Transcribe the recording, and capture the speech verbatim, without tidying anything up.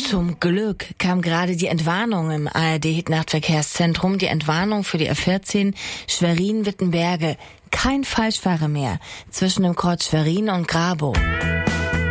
Zum Glück kam gerade die Entwarnung im A R D-Hit-Nachtverkehrszentrum, die Entwarnung für die A vierzehn Schwerin-Wittenberge. Kein Falschfahrer mehr zwischen dem Kreuz Schwerin und Grabow.